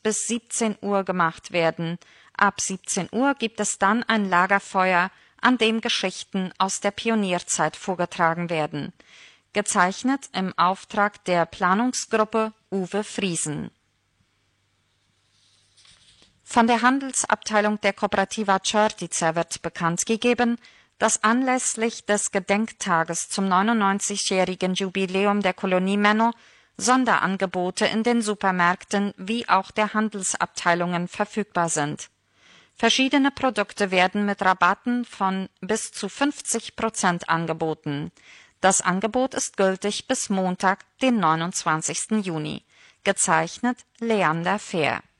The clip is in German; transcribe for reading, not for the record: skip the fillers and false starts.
bis 17 Uhr gemacht werden. Ab 17 Uhr gibt es dann ein Lagerfeuer, an dem Geschichten aus der Pionierzeit vorgetragen werden. Gezeichnet im Auftrag der Planungsgruppe Uwe Friesen. Von der Handelsabteilung der Kooperativa Čertica wird bekannt gegeben, dass anlässlich des Gedenktages zum 99-jährigen Jubiläum der Kolonie Menno Sonderangebote in den Supermärkten wie auch der Handelsabteilungen verfügbar sind. Verschiedene Produkte werden mit Rabatten von bis zu 50% angeboten. Das Angebot ist gültig bis Montag, den 29. Juni. Gezeichnet Leander Fehr.